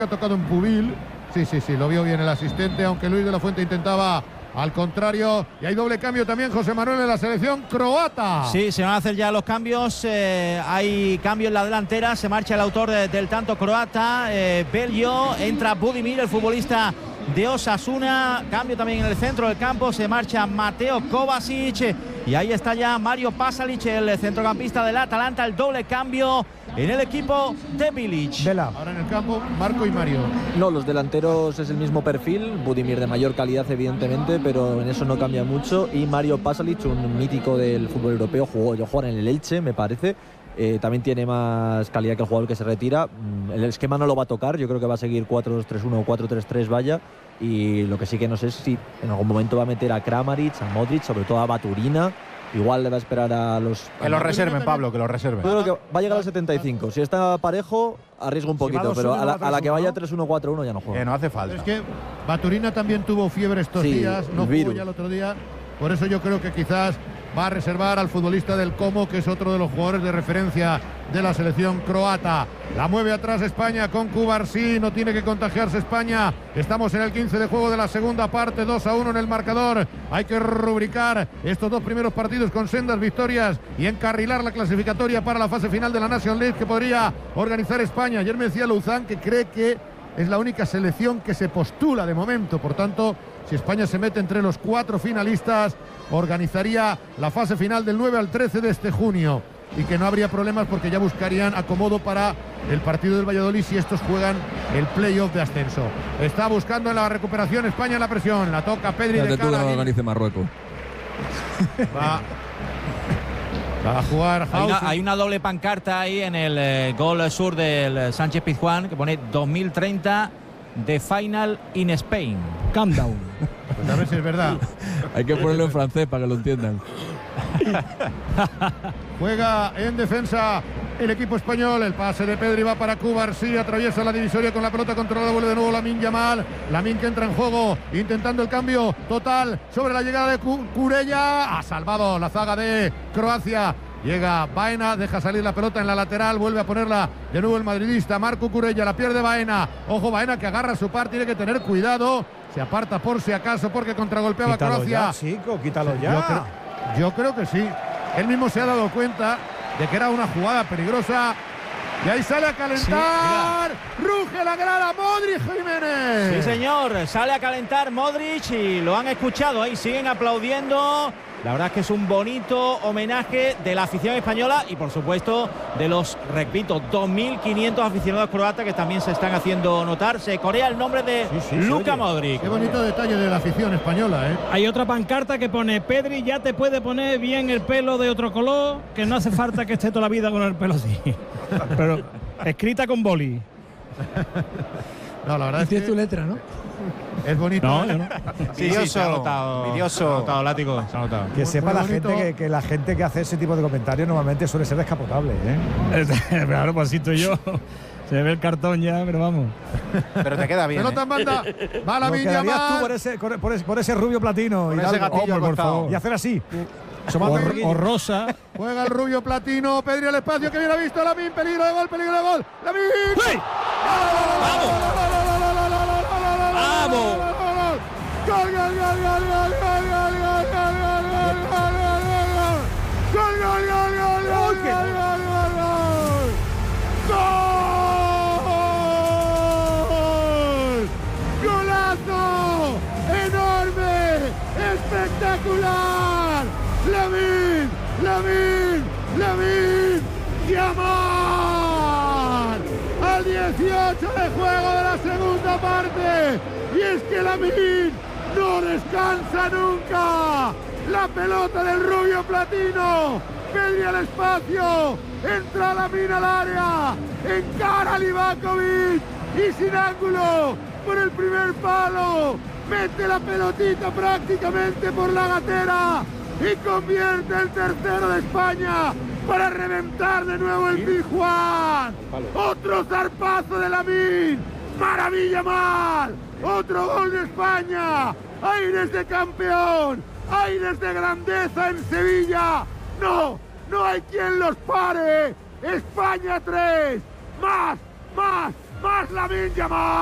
Ha tocado en Pubil. Sí, lo vio bien el asistente, aunque Luis de la Fuente intentaba al contrario. Y hay doble cambio también, José Manuel, en la selección croata. Sí, se van a hacer ya los cambios. Hay cambio en la delantera. Se marcha el autor del tanto croata, Beljo. Entra Budimir, el futbolista de Osasuna. Cambio también en el centro del campo. Se marcha Mateo Kovacic. Y ahí está ya Mario Pasalic, el centrocampista del Atalanta. El doble cambio en el equipo de Bilic. Ahora en el campo, Marco y Mario. No, los delanteros es el mismo perfil. Budimir de mayor calidad, evidentemente, pero en eso no cambia mucho. Y Mario Pasalic, un mítico del fútbol europeo, jugó en el Elche, me parece. También tiene más calidad que el jugador que se retira. El esquema no lo va a tocar. Yo creo que va a seguir 4-2-3-1 o 4-3-3, vaya. Y lo que sí que no sé es si en algún momento va a meter a Kramaric, a Modric, sobre todo a Baturina. Igual le va a esperar a los... Que lo reserven, Pablo, que lo reserven. Yo creo que va a llegar al 75. Si está parejo, arriesgo un poquito, pero a la que vaya 3-1-4-1 ya no juega. No hace falta. Es que Baturina también tuvo fiebre estos días, no jugó ya el otro día. Por eso yo creo que quizás va a reservar al futbolista del Como, que es otro de los jugadores de referencia de la selección croata. La mueve atrás España con Cubarsí, no tiene que contagiarse España. Estamos en el 15 de juego de la segunda parte, 2-1 en el marcador. Hay que rubricar estos dos primeros partidos con sendas victorias y encarrilar la clasificatoria para la fase final de la National League que podría organizar España. Ayer me decía Luzán que cree que es la única selección que se postula de momento, por tanto, si España se mete entre los 4 finalistas, organizaría la fase final del 9 al 13 de este junio y que no habría problemas porque ya buscarían acomodo para el partido del Valladolid si estos juegan el playoff de ascenso. Está buscando en la recuperación España en la presión, la toca Pedri de cara. Tú no organice Marruecos. Va a jugar House. Hay una doble pancarta ahí en el gol sur del Sánchez Pizjuán que pone 2030 The Final in Spain. Countdown. Pues a ver si es verdad. Hay que ponerlo en francés para que lo entiendan. Juega en defensa el equipo español. El pase de Pedri va para Cubarsí. Atraviesa la divisoria con la pelota controlada. Vuelve de nuevo Lamine Yamal. Lamine que entra en juego, intentando el cambio total sobre la llegada de Cucurella. Ha salvado la zaga de Croacia. Llega Baena, deja salir la pelota en la lateral, vuelve a ponerla de nuevo el madridista Marco Cucurella, la pierde Baena. Ojo, Baena que agarra su par, tiene que tener cuidado. Se aparta por si acaso porque contragolpeaba Croacia. Ya, chico, quítalo ya. Yo creo que sí. Él mismo se ha dado cuenta de que era una jugada peligrosa. Y ahí sale a calentar. Sí, ruge la grada Modric Jiménez. Sí, señor. Sale a calentar Modric y lo han escuchado. Ahí siguen aplaudiendo. La verdad es que es un bonito homenaje de la afición española y, por supuesto, de los, repito, 2.500 aficionados croatas que también se están haciendo notar. Se corea el nombre de Luka Modric. Qué bonito detalle de la afición española, ¿eh? Hay otra pancarta que pone: Pedri ya te puede poner bien el pelo de otro color, que no hace falta que esté toda la vida con el pelo así. Pero escrita con boli. No, la verdad es que tu letra, ¿no? Es bonito. No, yo no. Sí, se ha notado. Se ha notado, Látigo. Se ha notado. Que sepa la gente que la gente que hace ese tipo de comentarios normalmente suele ser descapotable, ¿eh? Claro, pues así yo. Se ve el cartón ya, pero vamos. Pero te queda bien. Pelota en banda. Va la Lo quedarías tú por ese rubio platino. Con ese gatillo por favor. Y hacer así. O rosa. Juega el rubio platino. Pedri al espacio que bien ha visto. Lamine, peligro de gol, peligro de gol. Lamine. ¡Sí! ¡Vamos! ¡Gol, gol, gol, gol, gol, gol, gol, gol, gol, gol, gol, gol, gol, gol, gol, gol, golazo enorme, espectacular. Lamine Yamal al 18 de juego de la segunda parte. Y es que Lamine no descansa nunca. La pelota del rubio platino. Pedri al espacio. Entra Lamine al área. Encara a Livakovic. Y sin ángulo. Por el primer palo. Mete la pelotita prácticamente por la gatera. Y convierte el tercero de España. Para reventar de nuevo el Pizjuán. Otro zarpazo de Lamine. Maravilla mal. Otro gol de España. Aires de campeón. Aires de grandeza en Sevilla. No hay quien los pare. España 3. Más. más Lamine Yamal.